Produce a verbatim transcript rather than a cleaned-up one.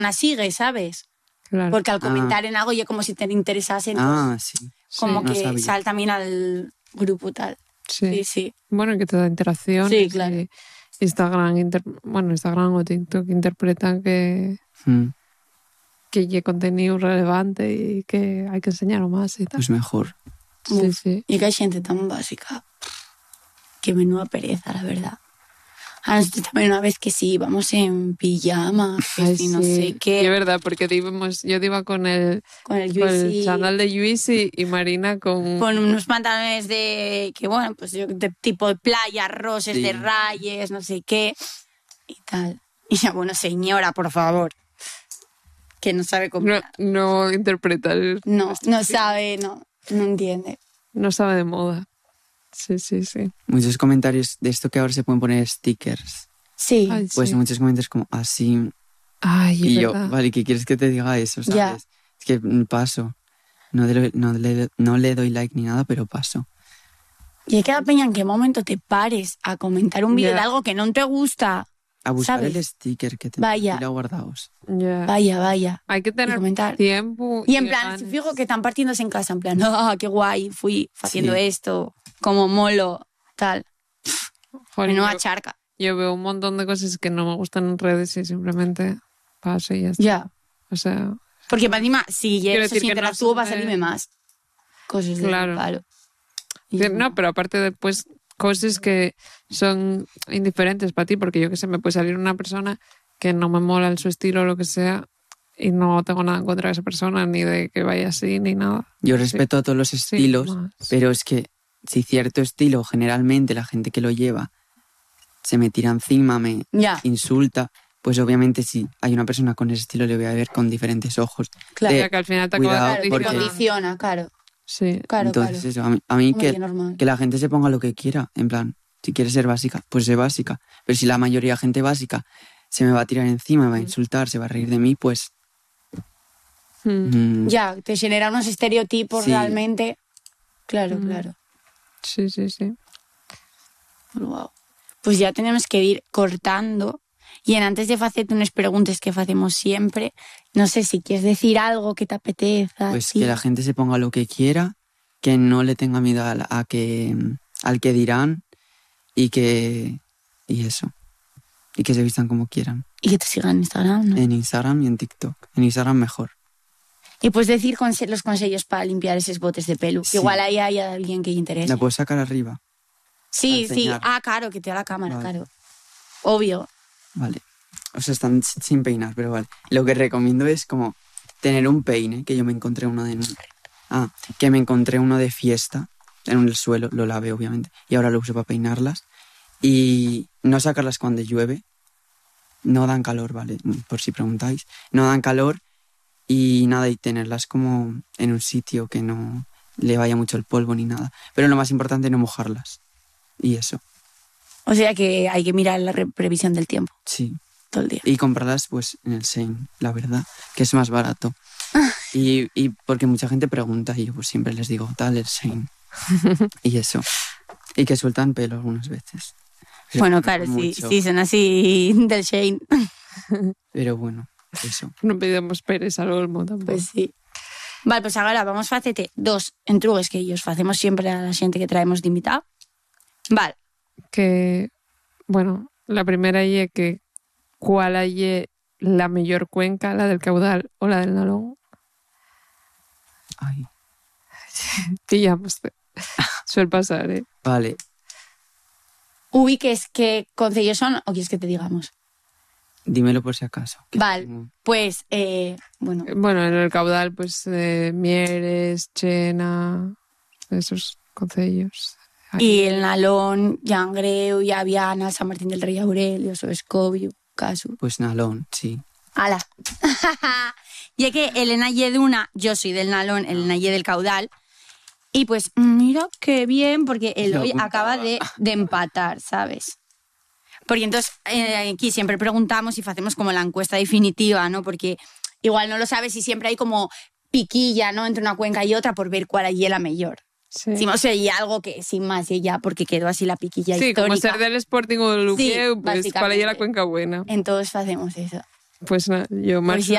la sigue, ¿sabes? Claro. Porque al comentar Ah. en algo ya como si te interesase, entonces Ah, sí. como Sí, no que sabía. sal también al grupo tal. Sí. Sí, sí. Bueno, que te da interacción. Sí, claro. Instagram, inter... bueno, Instagram o TikTok interpretan que Mm, que hay contenido relevante y que hay que enseñarlo más y tal. pues mejor. Sí, Uf, sí. Y que hay gente tan básica. Que menuda pereza, la verdad. A nosotros también una vez que sí, íbamos en pijama, que Ay, sí, no sí. sé Y qué, es verdad, porque íbamos, yo iba con el, con el con el Juicy, canal de Juicy y Marina con... con unos pantalones de, que bueno, pues yo, de tipo de playa, roses, Sí. de rayes, no sé qué, y tal. Y ya, bueno, señora, por favor, que no sabe No, comprar. no interpretar. No, no sabe, no, no entiende. No sabe de moda. Sí, sí, sí. Muchos comentarios de esto que ahora se pueden poner stickers. Sí, Ay, Pues sí. muchos comentarios como así. Ay, es Y yo, verdad. vale, ¿qué quieres que te diga eso? ¿Sabes? Ya. Es que mm, paso. No, le, no, le, no le doy like ni nada, pero paso. y hay que dar peña en qué momento te pares a comentar un vídeo Ya. de algo que no te gusta. A buscar ¿Sabes? el sticker que te Vaya. pila guardados. Ya. Vaya, vaya. Hay que Y tener comentar. tiempo. Y en plan, ganas. si fijo que están partiéndose en casa, en plan, ah, qué guay, fui haciendo Sí. esto, como molo, tal. Joder, Menuda yo, charca. yo veo un montón de cosas que no me gustan en redes y simplemente paso y ya está. Ya. O sea, Porque para encima, si Quiero eso decir si que no interactúo, son va a de- salirme más. Cosas de Claro. palo. Y que- yo, no, pero aparte después cosas que son indiferentes para ti, porque yo que sé, me puede salir una persona que no me mola en su estilo o lo que sea y no tengo nada en contra de esa persona, ni de que vaya así, ni nada. Yo respeto a todos los estilos, más. pero es que si cierto estilo, generalmente la gente que lo lleva se me tira encima, me Ya, insulta, pues obviamente si hay una persona con ese estilo le voy a ver con diferentes ojos. claro. De, O sea, que al final te cuidado, acabas Claro, te porque- condiciona, claro. Sí. Claro, Entonces claro. eso, a mí, a mí Hombre, que, que normal. que la gente se ponga lo que quiera, en plan, si quiere ser básica, pues sé básica. Pero si la mayoría de gente básica se me va a tirar encima, me va a insultar, se va a reír de mí, pues... Mm. mm, Ya, te genera unos estereotipos Sí. realmente. Claro, Mm. claro. Sí, sí, sí. Wow. Pues ya tenemos que ir cortando. Y en antes de hacerte unas preguntas que hacemos siempre, no sé si quieres decir algo que te apeteza. Pues sí. que la gente se ponga lo que quiera, que no le tenga miedo a, la- a que, al que dirán y que... Y eso. Y que se vistan como quieran. Y que te sigan en Instagram, ¿no? En Instagram y en TikTok. En Instagram mejor. Y puedes decir conse- los consejos para limpiar esos botes de pelo. Sí. Que igual ahí hay alguien que le interese. La puedes sacar arriba. Sí, para sí. enseñar. Ah, claro, que te da la cámara, Vale. claro. Obvio. Vale. O sea, están si- sin peinar, pero vale. Lo que recomiendo es como tener un peine, que yo me encontré uno de... Ah, que me encontré uno de fiesta en el suelo, lo lavé obviamente, y ahora lo uso para peinarlas. Y no sacarlas cuando llueve. No dan calor, ¿vale? Por si preguntáis. No dan calor y nada, y tenerlas como en un sitio que no le vaya mucho el polvo ni nada. Pero lo más importante, no mojarlas. Y eso, O sea que hay que mirar la re- previsión del tiempo sí. todo el día. Y comprarlas pues en el Shein, la verdad, que es más barato. Y, y porque mucha gente pregunta y yo pues siempre les digo, tal, el Shein. Y eso. Y que sueltan pelo algunas veces. Pero Bueno, no claro, sí, mucho. sí, son así del Shane. Pero bueno, eso. No pedimos peres al olmo tampoco. Pues sí. Vale, pues ahora vamos a hacerte dos entrugues que ellos hacemos siempre a la gente que traemos de invitado. Vale, Que, bueno, la primera es que ¿cuál es la mejor cuenca, la del caudal o la del Nalón? Ay. Pillamos. Suele pasar, ¿eh? Vale, ubiques qué concellos son o quieres que te digamos. dímelo por si acaso. que Vale, tengo- pues, eh, bueno, Bueno, en el caudal, pues, eh, Mieres, Chena, esos concellos. y el Nalón, Llangreu, Llaviana, San Martín del Rey Aurelio, Sobescobio, Casu. Pues Nalón, sí. ¡Hala! Y es que Elena y de una, yo soy del Nalón, Elena y del caudal. Y pues, mira qué bien, porque Eloy No, acaba de, de empatar, ¿sabes? Porque entonces eh, aquí siempre preguntamos y hacemos como la encuesta definitiva, ¿no? Porque igual no lo sabes y siempre hay como piquilla, ¿no? Entre una cuenca y otra por ver cuál hay la mejor. Sí, Sí, o sea, y algo que sin más, y ya, porque quedó así la piquilla sí como histórica. ser del Sporting o del Luquieu, Sí, pues, ¿cuál es la básicamente. cuenca buena? Entonces hacemos eso. Pues nada, yo Pues marcho ya